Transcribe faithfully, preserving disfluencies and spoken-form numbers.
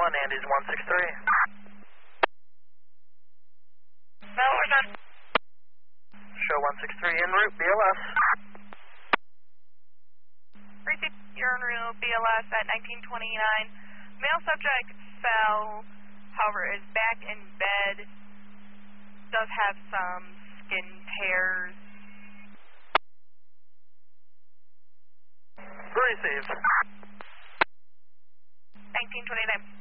one, Andy's one six three. No, we're done. Show one six three en route, B L S. Receipt, you're en route, B L S at nineteen twenty-nine. Male subject fell, however, is back in bed. Does have some skin tears. Received. nineteen twenty-nine.